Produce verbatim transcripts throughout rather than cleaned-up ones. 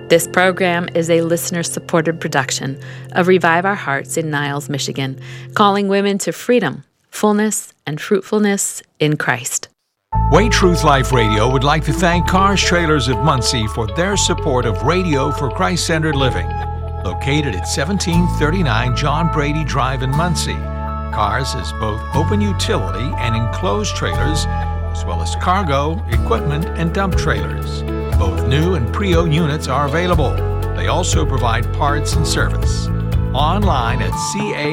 This program is a listener-supported production of Revive Our Hearts in Niles, Michigan, calling women to freedom, fullness, and fruitfulness in Christ. Way Truth Life Radio would like to thank Cars Trailers of Muncie for their support of Radio for Christ-Centered Living. Located at seventeen thirty-nine John Brady Drive in Muncie, Cars is both open utility and enclosed trailers, as well as cargo, equipment, and dump trailers. Both new and pre-owned units are available. They also provide parts and service. Online at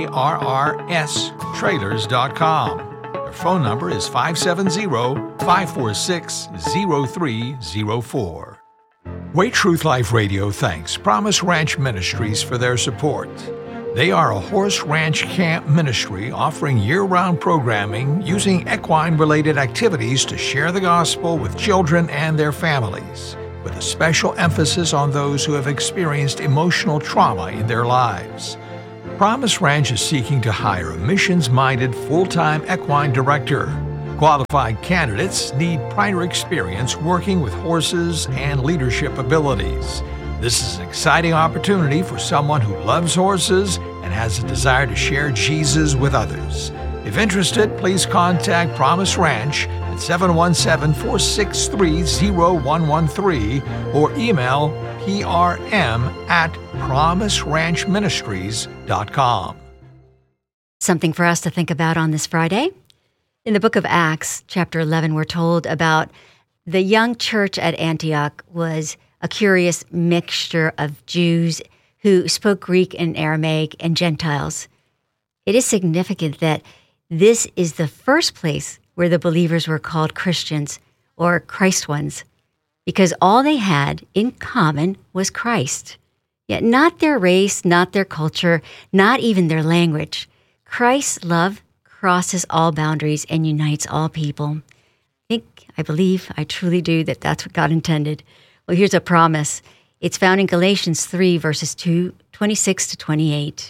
cars trailers dot com. Their phone number is five seven zero, five four six, zero three zero four. Way Truth Life Radio thanks Promise Ranch Ministries for their support. They are a horse ranch camp ministry offering year-round programming using equine-related activities to share the gospel with children and their families, with a special emphasis on those who have experienced emotional trauma in their lives. Promise Ranch is seeking to hire a missions-minded full-time equine director. Qualified candidates need prior experience working with horses and leadership abilities. This is an exciting opportunity for someone who loves horses and has a desire to share Jesus with others. If interested, please contact Promise Ranch at seven one seven, four six three, zero one one three or email p r m at promise ranch ministries dot com. Something for us to think about on this Friday. In the book of Acts, chapter eleven, we're told about the young church at Antioch was a curious mixture of Jews who spoke Greek and Aramaic and Gentiles. It is significant that this is the first place where the believers were called Christians or Christ ones, because all they had in common was Christ. Yet not their race, not their culture, not even their language. Christ's love crosses all boundaries and unites all people. I think, I believe, I truly do that that's what God intended. Well, here's a promise. It's found in Galatians three, verses two, twenty-six to twenty-eight.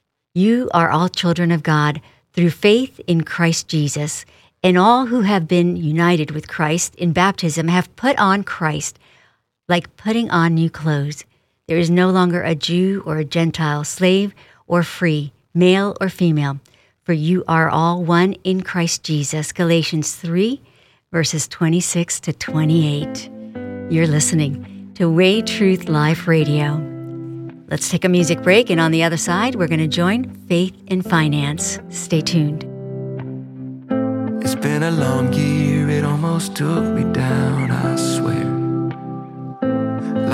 You are all children of God through faith in Christ Jesus, and all who have been united with Christ in baptism have put on Christ, like putting on new clothes. There is no longer a Jew or a Gentile, slave or free, male or female, for you are all one in Christ Jesus. Galatians three, verses twenty-six to twenty-eight. You're listening to Way Truth Life Radio. Let's take a music break, and on the other side, we're going to join Faith and Finance. Stay tuned. It's been a long year, it almost took me down, I swear.